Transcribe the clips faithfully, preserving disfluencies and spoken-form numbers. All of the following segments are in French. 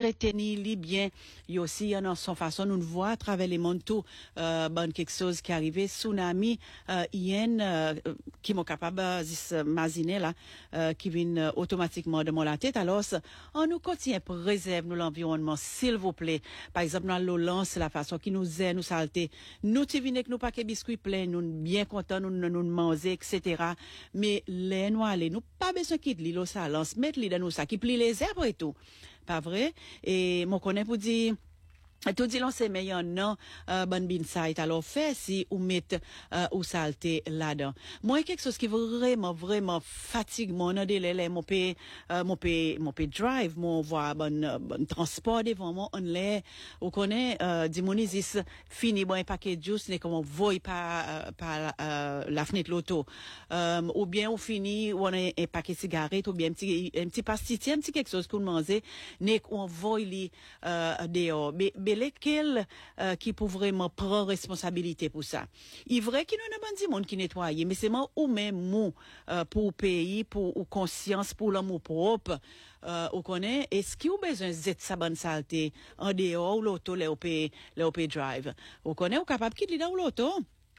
traiter li bien. Il y a aussi en son façon nous voit à travers les mondes tout euh, bon quelque chose qui arrivé tsunami euh, yen euh, qui m'ont capable zis maziner là euh, qui vient euh, automatiquement de mon la tête. Alors on nous continue pour réserve nous l'environnement s'il vous plaît. Par exemple dans l'eau lance la façon qui nous aide nous salter. Nous ti vinn que nous paquet biscuits plein nous bien contents nous nous manger et cetera. Mais les nous aller nous pas besoin quitter l'eau ça lance mettre les dans nous ça qui plie les herbes et tout. Pas vrai? Et mon connaît pour dire tout dit l'on c'est meilleur non euh, bonne bin site alors fait si ou mettre euh, ou saleté là-dedans. Moi quelque chose qui vraiment vraiment fatigue mon délai mon pays euh, mon pays mon pays drive mon voie bon bon transport devant moi on les on connaît euh, dimonizis fini bon un paquet de juice n'est comme voit par euh, par euh, la fenêtre l'auto euh, ou bien on finit on a un paquet de cigarettes ou bien un petit un petit pastis un petit quelque chose qu'on mange n'est qu'on voit li euh, dehors mais lesquels euh, qui pour vraiment prendre responsabilité pour ça. Il est vrai qu'il y a un bon monde qui nettoie, mais c'est moi ou même mou euh, pour le pays, pour ou conscience, pour l'amour propre. Euh, on connaît, est-ce qu'il y a besoin de sa bonne saleté en dehors ou l'auto, le O P drive. On connaît, on est capable de quitter dans l'auto.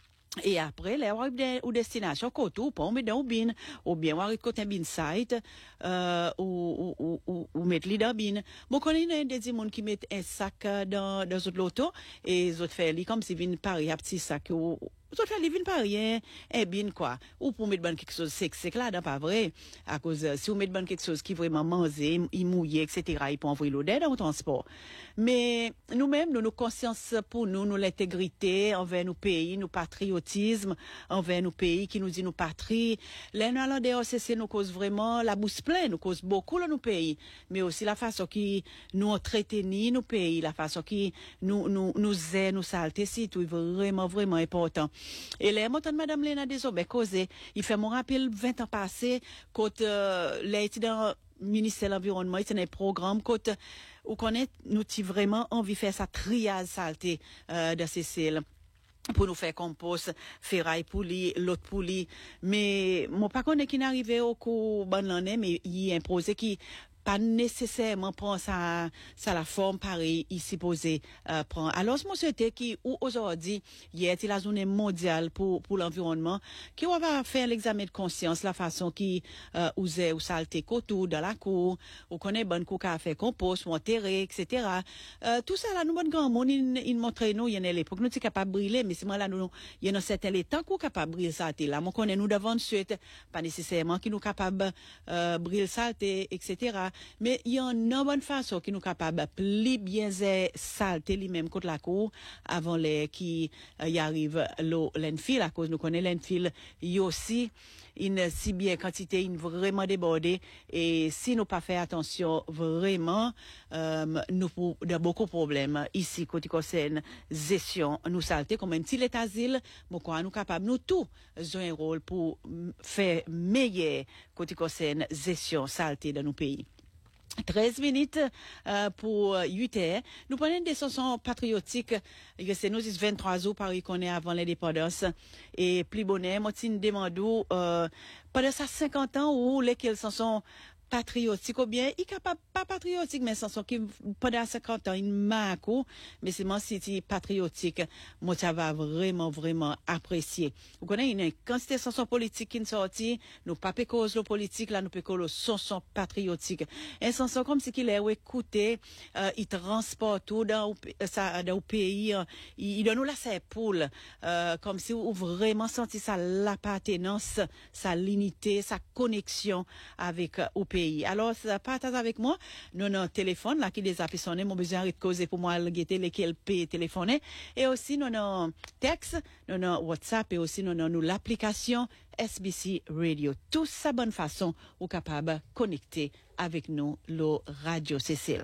Et après, les arrive ou destination côté ou pas, on met dans bin, ou bien on arrive côté bin site, euh, ou, ou, ou, ou mettre li dans bin. Bon, quand il y a des gens qui mettent un sac dans, dans autre loto, et ils autres fait li comme si vin pari, un petit sac, ou, vous autres, les vins pas rien, eh bien, quoi. Ou pour mettre ban quelque chose sec, c'est là, non, pas vrai. À cause, euh, si vous mettez ban quelque chose qui vraiment manger, il mouille, et cetera, il peut envoyer l'eau d'aide dans le transport. Mais, nous-mêmes, nous, nous conscience pour nous, nous, l'intégrité envers nos pays, nos patriotisme envers nos pays qui nous dit nos patries. Les Néerlandais, c'est nous cause vraiment la bouche pleine, nous cause beaucoup dans nos pays. Mais aussi la façon qui nous traiter ni nos pays, la façon qui nous, nous, nous aide, nous saleté, c'est tout vraiment, vraiment important. Et les montants de Madame Léna Desobé causé, il fait mon rappel vingt ans passés, quand euh, les étudiants ministère de l'environnement, c'est un programme quand où connaît nous ti vraiment envie faire sa triage saleté euh, de ces cellules pour nous faire compost, ferraille pour lui, l'autre pour lui. Mais mon pas connaît qui n'arrivait au cours bonne l'année, mais il imposé qui pas nécessairement prend ça ça la forme pareil ici posé euh, prend alors mon souhaité qui ou aujourd'hui hier c'est la journée mondiale pour pour l'environnement qui on va faire l'examen de conscience la façon qui euh, usait ou saleté autour dans la cour on connaît bonne cour à faire compost ou enterrer etc euh, tout ça là nous bon grand monde il, il montre nous il y en a l'époque nous c'est capable brûler mais c'est moi là nous il y en a certains les temps qu'on capable brûler ça là mon connaît nous devant suite pas nécessairement qui nous capable euh, brûler saleté etc mais il y a une bonne façon qui nous capable plus bien saleté lui-même contre la cour avant les qui euh, y arrive l'eau l'enfil à cause nous connaît l'enfil il y a aussi une si bien quantité une vraiment débordée et si nous pas fait attention vraiment euh, nous pour de beaucoup de problèmes ici côté concerne gestion nous saleté comme un petit asile bon quoi nous capable nous tout jouer un rôle pour faire meilleur côté concerne gestion saleté dans nos pays. treize minutes euh, pour huit heures. Nous prenons des chansons patriotiques. C'est nous vingt-trois jours Paris qu'on est avant l'indépendance. Et plus bonnet, moi, tu me demande euh, pendant ça cinquante ans où lesquelles chansons patriotique ou bien il capable pas patriotique mais sans qui pendant cinquante ans il marque mais c'est moi si patriotique moi ça va vraiment vraiment apprécier vous connaissez une quantité de chansons politiques qui sorti nous pas cause le politique là nous peut cause chanson patriotique un chanson comme si qu'il est écouté euh, il transporte tout dans ça dans le pays euh, il donne nous la c'est poule euh, comme si vous vraiment senti ça l'appartenance sa l'unité sa connexion avec euh, au pays. Alors, partage avec moi, nous avons un téléphone, là, qui les a sonné, mon besoin de causer pour moi, guetter lesquels peut téléphoner. Et aussi, nous avons un texte, nous avons WhatsApp et aussi, nous avons l'application S B C Radio. Tout ça, bonne façon, ou capable de connecter avec nous, le Radio Cécile.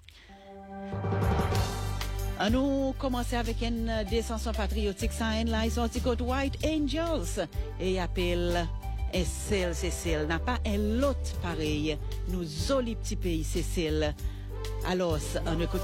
À nous commencer avec une des chansons patriotiques, ça, là, ils sont côté White Angels, et ils appellent et celle, Cécile, n'a pas un lot pareil. Nous, joli petit pays, Cécile. Alors, on écoute